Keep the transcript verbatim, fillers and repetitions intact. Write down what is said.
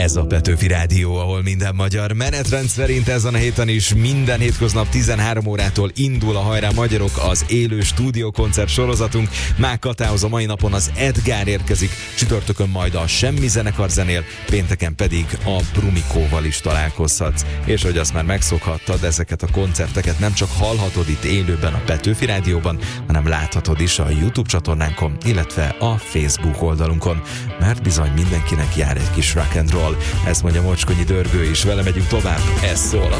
Ez a Petőfi Rádió, ahol minden magyar. Menetrend szerint ezen a héten is minden hétköznap tizenhárom órától indul a Hajrá Magyarok, az élő stúdiókoncert sorozatunk. Mák Katához a mai napon az Edgár érkezik, csütörtökön majd a Semmi zenekar zenél, pénteken pedig a Brumikóval is találkozhatsz. És hogy azt már megszokhattad, ezeket a koncerteket nem csak hallhatod itt élőben a Petőfi Rádióban, hanem láthatod is a YouTube csatornánkon, illetve a Facebook oldalunkon, mert bizony mindenkinek jár egy kis rock and roll. Ezt mondja Mocskonyi Dörgő is, vele megyünk tovább, ez szól a